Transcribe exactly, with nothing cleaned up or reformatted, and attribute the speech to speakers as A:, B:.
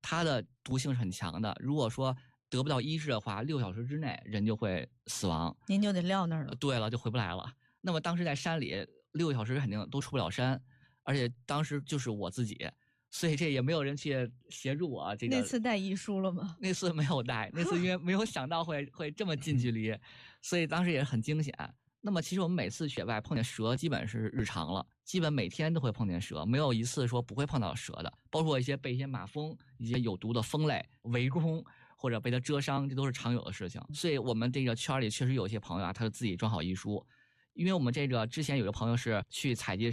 A: 它的毒性是很强的。如果说得不到医治的话，六小时之内人就会死亡。
B: 您就得撂那儿了。
A: 呃、对了，就回不来了。那么当时在山里六个小时肯定都出不了山，而且当时就是我自己，所以这也没有人去协助我。这个
B: 那次带遗书了吗？
A: 那次没有带，那次因为没有想到会会这么近距离，所以当时也很惊险。那么其实我们每次雪外碰见蛇基本是日常了，基本每天都会碰见蛇，没有一次说不会碰到蛇的。包括一些被一些马蜂、一些有毒的蜂类围攻或者被它蛰伤，这都是常有的事情。所以我们这个圈里确实有些朋友啊，他就自己装好遗书。因为我们这个之前有个朋友是去采集